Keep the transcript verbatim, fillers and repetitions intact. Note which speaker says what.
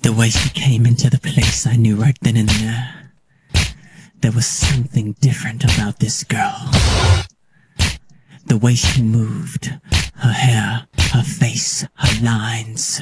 Speaker 1: The way she came into the place, I knew right then and there. There was something different about this girl. The way she moved, her hair, her face, her lines.